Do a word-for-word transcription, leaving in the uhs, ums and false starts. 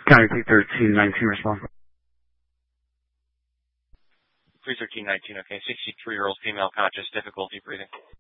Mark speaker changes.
Speaker 1: County three thirteen nineteen response.
Speaker 2: three thirteen nineteen, okay. sixty-three-year-old female, conscious, difficulty breathing.